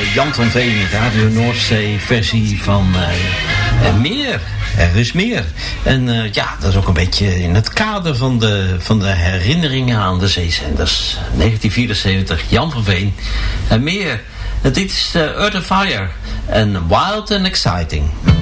Jan van Veen, Radio Noordzee versie van Meer. Er is meer. En ja, dat is ook een beetje in het kader van de herinneringen aan de zeezenders. 1974, Jan van Veen en Meer. Dit is Earth and Fire en Wild and Exciting.